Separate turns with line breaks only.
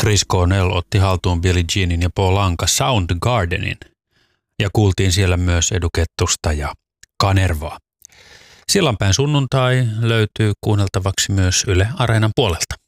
Chris Cornell otti haltuun Billie Jeanin ja Paul Anka Soundgardenin ja kuultiin siellä myös Edu Kettusta ja Kanervaa. Sillanpään sunnuntai löytyy kuunneltavaksi myös Yle Areenan puolelta.